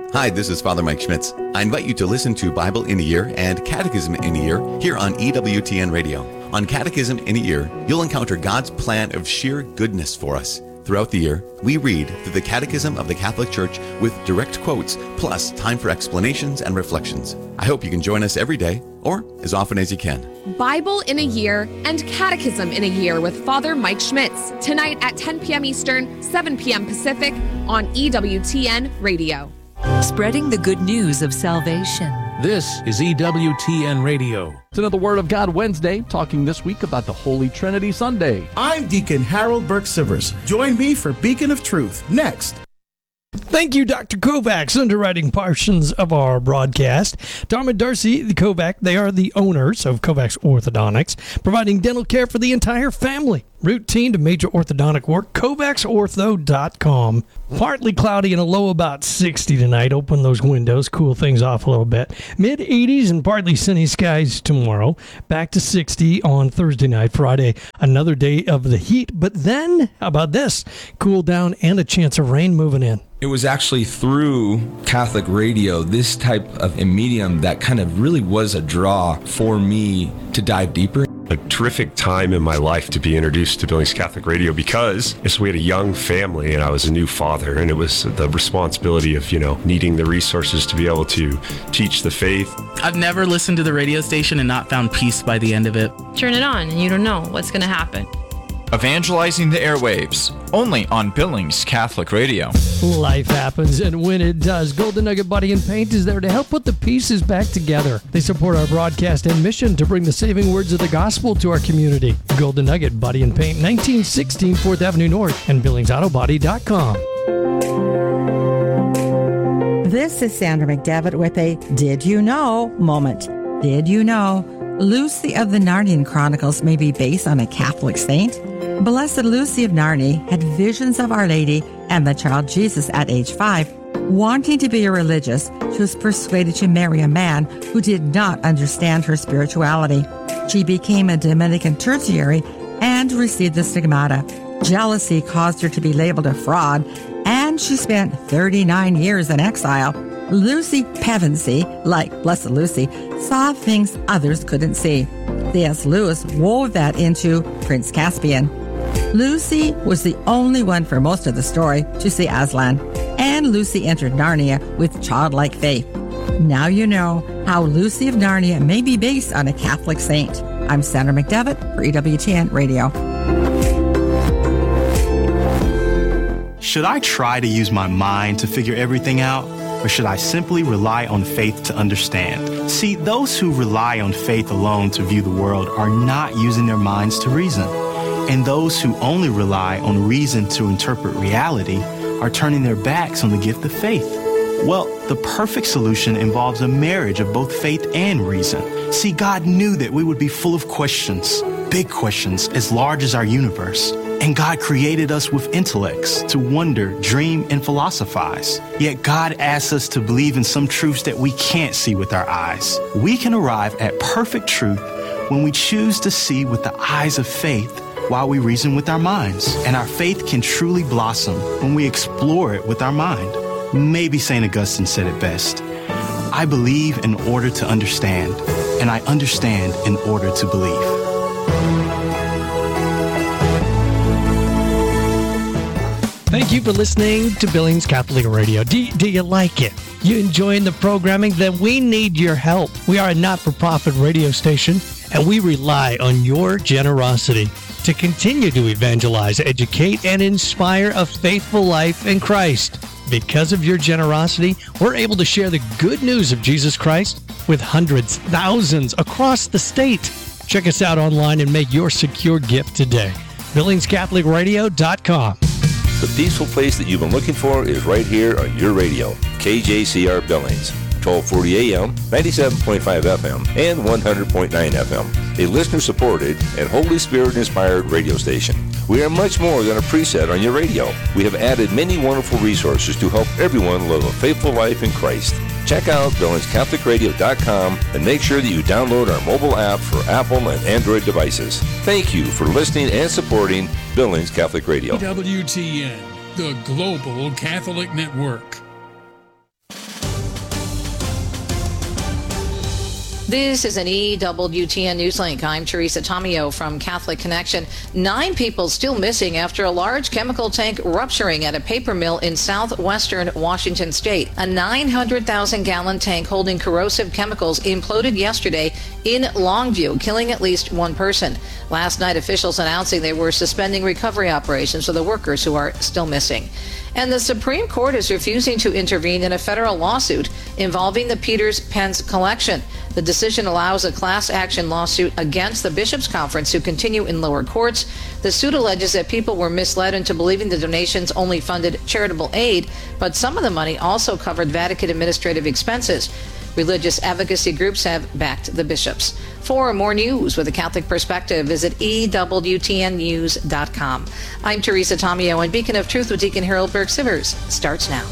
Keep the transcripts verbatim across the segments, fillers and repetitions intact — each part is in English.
Hi, this is Father Mike Schmitz. I invite you to listen to Bible in a Year and Catechism in a Year here on E W T N Radio. On Catechism in a Year, you'll encounter God's plan of sheer goodness for us. Throughout the year, we read through the Catechism of the Catholic Church with direct quotes, plus time for explanations and reflections. I hope you can join us every day, or as often as you can. Bible in a Year and Catechism in a Year with Father Mike Schmitz, tonight at ten p.m. Eastern, seven p.m. Pacific on E W T N Radio. Spreading the good news of salvation. This is E W T N Radio. It's another Word of God Wednesday, talking this week about the Holy Trinity Sunday. I'm Deacon Harold Burke-Sivers. Join me for Beacon of Truth next. Thank you, Doctor Kovacs, underwriting portions of our broadcast. Tom and Darcy, the Kovac, they are the owners of Kovacs Orthodontics, providing dental care for the entire family. Routine to major orthodontic work, kovacs ortho dot com. Partly cloudy and a low about sixty tonight. Open those windows, cool things off a little bit. mid eighties and partly sunny skies tomorrow. Back to sixty on Thursday night. Friday, another day of the heat. But then, how about this? Cool down and a chance of rain moving in. It was actually through Catholic radio, this type of a medium, that kind of really was a draw for me to dive deeper. A terrific time in my life to be introduced to Billings Catholic Radio because we had a young family and I was a new father, and it was the responsibility of, you know, needing the resources to be able to teach the faith. I've never listened to the radio station and not found peace by the end of it. Turn it on and you don't know what's going to happen. Evangelizing the airwaves, only on Billings Catholic Radio. Life happens, and when it does, Golden Nugget Body and Paint is there to help put the pieces back together. They support our broadcast and mission to bring the saving words of the gospel to our community. Golden Nugget Body and Paint, nineteen sixteen fourth Avenue North, and billings auto body dot com. This is Sandra McDevitt with a Did You Know moment. Did you know Lucy of the Narnian Chronicles may be based on a Catholic saint? Blessed Lucy of Narni had visions of Our Lady and the child Jesus at age five. Wanting to be a religious, she was persuaded to marry a man who did not understand her spirituality. She became a Dominican tertiary and received the stigmata. Jealousy caused her to be labeled a fraud, and she spent thirty-nine years in exile. Lucy Pevensey, like Blessed Lucy, saw things others couldn't see. C S Lewis wove that into Prince Caspian. Lucy was the only one for most of the story to see Aslan, and Lucy entered Narnia with childlike faith. Now you know how Lucy of Narnia may be based on a Catholic saint. I'm Sandra McDevitt for E W T N Radio. Should I try to use my mind to figure everything out? Or should I simply rely on faith to understand? See, those who rely on faith alone to view the world are not using their minds to reason. And those who only rely on reason to interpret reality are turning their backs on the gift of faith. Well, the perfect solution involves a marriage of both faith and reason. See, God knew that we would be full of questions, big questions as large as our universe. And God created us with intellects to wonder, dream, and philosophize. Yet God asks us to believe in some truths that we can't see with our eyes. We can arrive at perfect truth when we choose to see with the eyes of faith while we reason with our minds. And our faith can truly blossom when we explore it with our mind. Maybe Saint Augustine said it best. I believe in order to understand, and I understand in order to believe. Thank you for listening to Billings Catholic Radio. Do, do you like it? You enjoying the programming? Then we need your help. We are a not-for-profit radio station, and we rely on your generosity to continue to evangelize, educate, and inspire a faithful life in Christ. Because of your generosity, we're able to share the good news of Jesus Christ with hundreds, thousands across the state. Check us out online and make your secure gift today. billings catholic radio dot com. The peaceful place that you've been looking for is right here on your radio, K J C R Billings, twelve forty A M, ninety-seven point five F M, and one hundred point nine F M, a listener-supported and Holy Spirit-inspired radio station. We are much more than a preset on your radio. We have added many wonderful resources to help everyone live a faithful life in Christ. Check out billings catholic radio dot com and make sure that you download our mobile app for Apple and Android devices. Thank you for listening and supporting Billings Catholic Radio. E W T N, the Global Catholic Network. This is an E W T N Newslink. I'm Teresa Tomeo from Catholic Connection. Nine people still missing after a large chemical tank rupturing at a paper mill in southwestern Washington state. A nine hundred thousand gallon tank holding corrosive chemicals imploded yesterday in Longview, killing at least one person. Last night, officials announcing they were suspending recovery operations for the workers who are still missing. And the Supreme Court is refusing to intervene in a federal lawsuit involving the Peters Pence collection. The decision allows a class action lawsuit against the Bishops' Conference to continue in lower courts. The suit alleges that people were misled into believing the donations only funded charitable aid, but some of the money also covered Vatican administrative expenses. Religious advocacy groups have backed the bishops. For more news with a Catholic perspective, visit E W T N news dot com. I'm Teresa Tomeo, and Beacon of Truth with Deacon Harold Burke-Sivers starts now.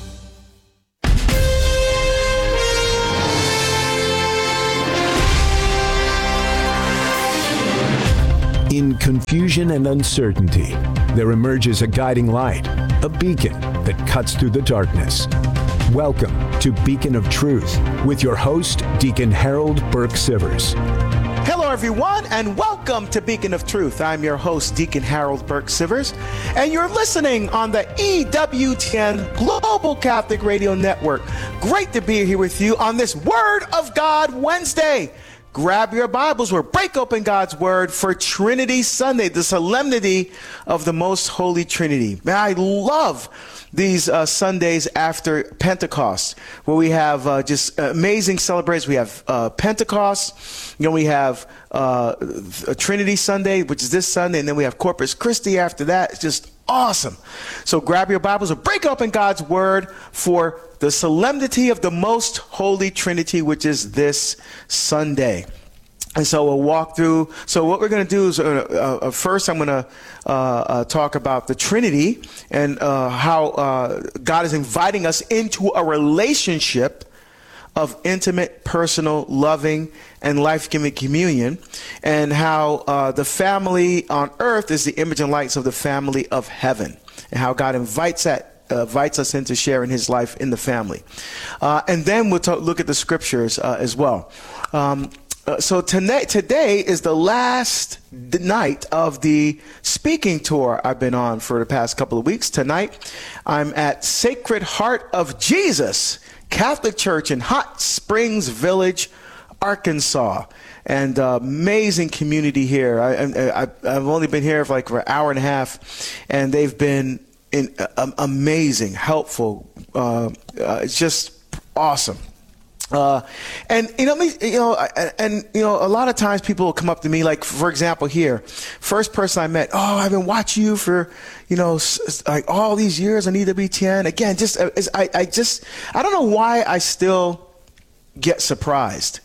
In confusion and uncertainty, there emerges a guiding light, a beacon that cuts through the darkness. Welcome to Beacon of Truth with your host, Deacon Harold Burke-Sivers. Hello, everyone, and welcome to Beacon of Truth. I'm your host, Deacon Harold Burke-Sivers, and you're listening on the E W T N Global Catholic Radio Network. Great to be here with you on this Word of God Wednesday. Grab your Bibles. We'll break open God's Word for Trinity Sunday, the solemnity of the Most Holy Trinity. Man, I love these uh, Sundays after Pentecost, where we have uh, just amazing celebrations. We have uh, Pentecost, you know, we have uh, a Trinity Sunday, which is this Sunday, and then we have Corpus Christi after that. It's just awesome. So grab your Bibles and break open God's Word for the solemnity of the Most Holy Trinity, which is this Sunday. And so we'll walk through. So what we're going to do is uh, uh, first I'm going to uh, uh, talk about the Trinity and uh, how uh, God is inviting us into a relationship of intimate, personal, loving, and life-giving communion, and how uh, the family on earth is the image and likeness of the family of heaven, and how God invites that Uh, invites us into sharing his life in the family. Uh, and then we'll talk, look at the scriptures uh, as well. Um, uh, so tonight, today is the last night of the speaking tour I've been on for the past couple of weeks. Tonight, I'm at Sacred Heart of Jesus Catholic Church in Hot Springs Village, Arkansas. And uh, amazing community here. I, I, I've only been here for like for an hour and a half, and they've been In, uh, amazing, helpful, uh, uh, it's just awesome. Uh, and you know, you know, and, and you know, a lot of times people will come up to me, like for example, here, first person I met, oh, I've been watching you for, you know, like all these years on E W T N. Again, just uh, I, I just, I don't know why I still get surprised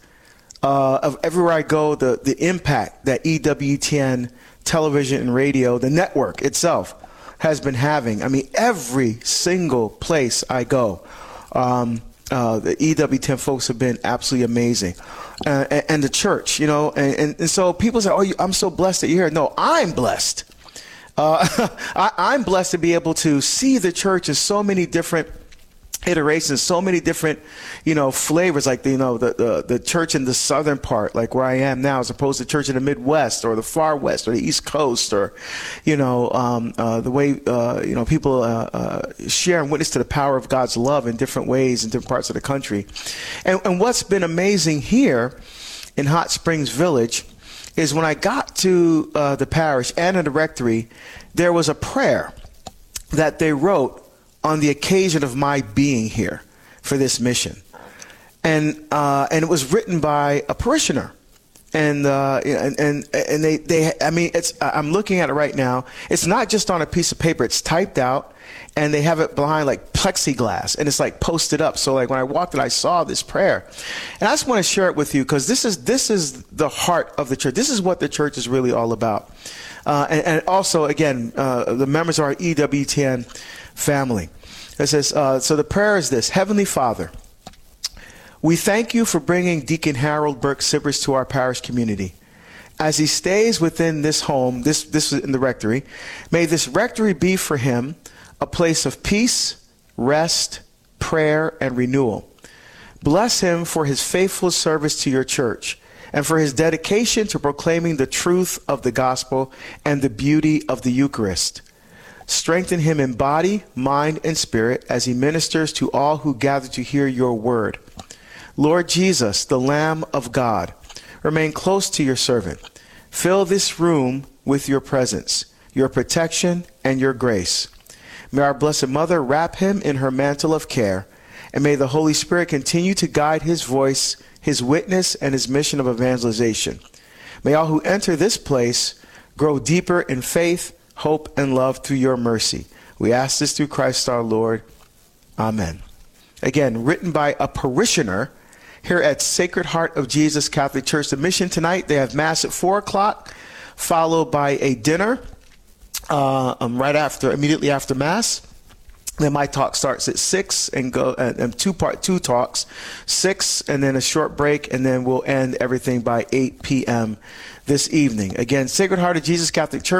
uh, of everywhere I go, the the impact that E W T N television and radio, the network itself, has been having. I mean, every single place I go, um, uh, the E W T N folks have been absolutely amazing. Uh, and, and the church, you know, and, and, and so people say, oh, you, I'm so blessed that you're here. No, I'm blessed. Uh, I, I'm blessed to be able to see the church in so many different iterations, so many different, you know, flavors, like, the, you know, the, the, the church in the southern part, like where I am now, as opposed to church in the Midwest or the far West or the East Coast, or, you know, um, uh, the way, uh, you know, people uh, uh, share and witness to the power of God's love in different ways in different parts of the country. And, and what's been amazing here in Hot Springs Village is when I got to uh, the parish and in the rectory, there was a prayer that they wrote on the occasion of my being here for this mission. And uh, and it was written by a parishioner. And uh, and and and they, they I mean, it's I'm looking at it right now. It's not just on a piece of paper. It's typed out, and they have it behind like plexiglass, and it's like posted up. So like when I walked in, I saw this prayer, and I just want to share it with you, because this is this is the heart of the church. This is what the church is really all about. Uh, and, and also, again, uh, the members of our E W T N family. It says, uh, so the prayer is this: Heavenly Father, we thank you for bringing Deacon Harold Burke-Sivers to our parish community. As he stays within this home, this, this is in the rectory, may this rectory be for him a place of peace, rest, prayer, and renewal. Bless him for his faithful service to your church and for his dedication to proclaiming the truth of the gospel and the beauty of the Eucharist. Strengthen him in body, mind, and spirit as he ministers to all who gather to hear your word. Lord Jesus, the Lamb of God, remain close to your servant. Fill this room with your presence, your protection, and your grace. May our Blessed Mother wrap him in her mantle of care, and may the Holy Spirit continue to guide his voice, his witness, and his mission of evangelization. May all who enter this place grow deeper in faith, hope, and love through your mercy. We ask this through Christ our Lord. Amen. Again, written by a parishioner here at Sacred Heart of Jesus Catholic Church. The mission tonight, they have Mass at four o'clock, followed by a dinner uh, um, right after, immediately after Mass. Then my talk starts at six and go and, and two part two talks, six and then a short break, and then we'll end everything by eight p.m. this evening. Again, Sacred Heart of Jesus Catholic Church.